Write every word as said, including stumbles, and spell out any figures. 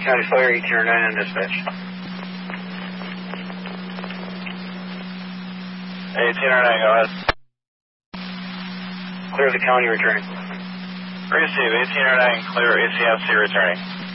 County Fire eighteen oh nine on dispatch. eighteen oh nine, go ahead. Clear the county returning. Receive, eighteen oh nine, clear A C F C returning.